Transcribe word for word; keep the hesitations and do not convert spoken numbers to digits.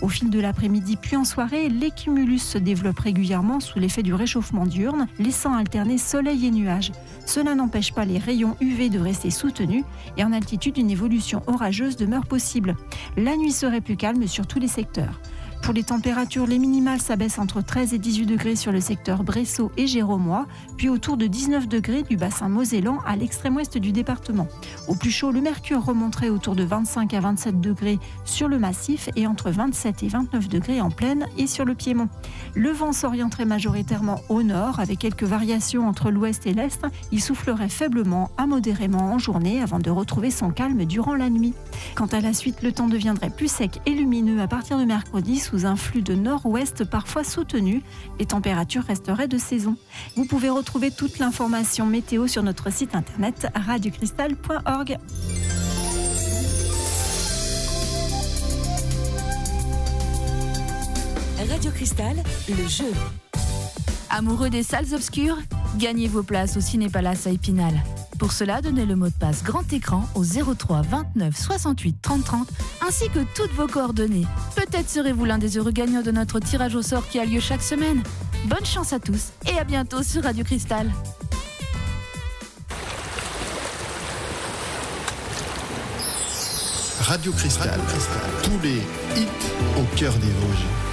Au fil de l'après-midi puis en soirée, les cumulus se développent régulièrement sous l'effet du réchauffement diurne, laissant alterner soleil et nuages. Cela n'empêche pas les rayons U V de rester soutenus et en altitude, une évolution orageuse demeure possible. La nuit serait plus calme sur tous les secteurs. Pour les températures, les minimales s'abaissent entre treize et dix-huit degrés sur le secteur Bressot et Géromois, puis autour de dix-neuf degrés du bassin mosellan à l'extrême ouest du département. Au plus chaud, le mercure remonterait autour de vingt-cinq à vingt-sept degrés sur le massif et entre vingt-sept et vingt-neuf degrés en plaine et sur le piémont. Le vent s'orienterait majoritairement au nord avec quelques variations entre l'ouest et l'est. Il soufflerait faiblement à modérément en journée avant de retrouver son calme durant la nuit. Quant à la suite, le temps deviendrait plus sec et lumineux à partir de mercredi sous un flux de nord-ouest parfois soutenu. Les températures resteraient de saison. Vous pouvez retrouver toute l'information météo sur notre site internet radio cristal point org. Radio Cristal, le jeu. Amoureux des salles obscures? Gagnez vos places au Ciné-Palace à Épinal. Pour cela, donnez le mot de passe grand écran au zéro trois vingt-neuf soixante-huit trente trente ainsi que toutes vos coordonnées. Peut-être serez-vous l'un des heureux gagnants de notre tirage au sort qui a lieu chaque semaine. Bonne chance à tous et à bientôt sur Radio Cristal. Radio Cristal, tous les hits au cœur des Vosges.